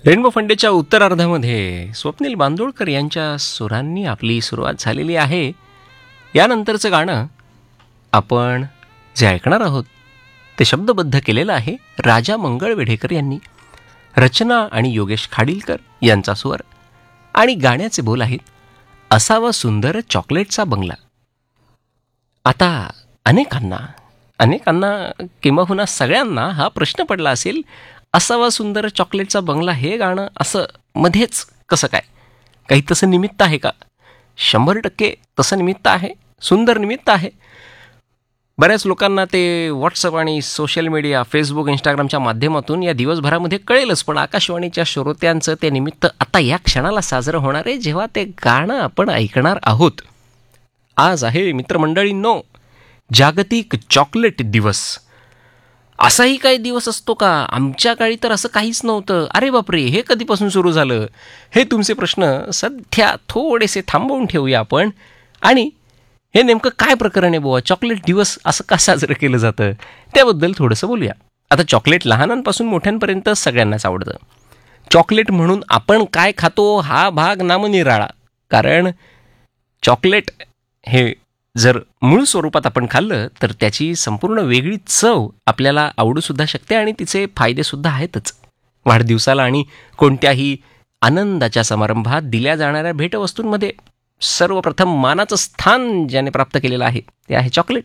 Rainbow फंडेच्या उत्तरार्धामध्ये Swapnil Bandodkar यांच्या सुरांनी आपली सुरुवात झालेली आहे. यानंतरचं गाणं आपण जे ऐकणार आहोत ते शब्दबद्ध केलेलं आहे राजा मंगळवेढेकर यांनी. रचना आणि योगेश खाडीलकर यांचा स्वर आणि गाण्याचे बोल आहेत असावा सुंदर चॉकलेटचा बंगला. आता अनेकांना किंबहुना सगळ्यांना हा प्रश्न पडला असेल, असावा सुंदर चॉकलेटचा बंगला हे गाणं असं मध्येच कसं काय? काही तसं निमित्त आहे का? 100% तसं निमित्त आहे, सुंदर निमित्त आहे. बऱ्याच लोकांना ते व्हॉट्सअप आणि सोशल मीडिया, फेसबुक, इंस्टाग्रामच्या माध्यमातून या दिवसभरामध्ये कळेलच, पण आकाशवाणीच्या श्रोत्यांचं ते निमित्त आता या क्षणाला साजरं होणार आहे जेव्हा ते गाणं आपण ऐकणार आहोत. आज आहे मित्रमंडळींनो जागतिक चॉकलेट दिवस. असाही काही दिवस असतो का? आमच्या काळी तर असं काहीच नव्हतं. अरे बापरे, हे कधीपासून सुरू झालं? हे तुमचे प्रश्न सध्या थोडेसे थांबवून ठेवूया आपण. आणि हे नेमकं काय प्रकरण आहे बुवा, चॉकलेट दिवस असं का साजरं केलं जातं त्याबद्दल थोडंसं बोलूया. आता चॉकलेट लहानांपासून मोठ्यांपर्यंत सगळ्यांनाच आवडतं. चॉकलेट म्हणून आपण काय खातो हा भाग नामनिराळा. कारण चॉकलेट हे जर मूळ स्वरूपात आपण खाल्लं तर त्याची संपूर्ण वेगळी चव आपल्याला आवडूसुद्धा शकते आणि तिचे फायदेसुद्धा आहेतच. वाढदिवसाला आणि कोणत्याही आनंदाच्या समारंभात दिल्या जाणाऱ्या भेटवस्तूंमध्ये सर्वप्रथम मानाचं स्थान ज्याने प्राप्त केलेलं आहे ते आहे चॉकलेट.